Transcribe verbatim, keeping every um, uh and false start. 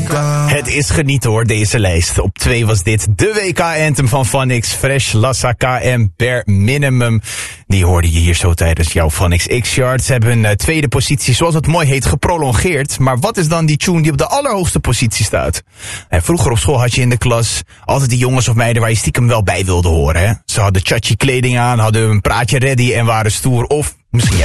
Het is genieten hoor, deze lijst. Op twee was dit de W K-anthem van Phonix, Fresh, Lassa K M, Bare Minimum. Die hoorde je hier zo tijdens jouw Phonix X-Chart. Ze hebben hun uh, tweede positie, zoals het mooi heet, geprolongeerd. Maar wat is dan die tune die op de allerhoogste positie staat? En vroeger op school had je in de klas altijd die jongens of meiden waar je stiekem wel bij wilde horen. Hè? Ze hadden chachi kleding aan, hadden een praatje ready en waren stoer. Of misschien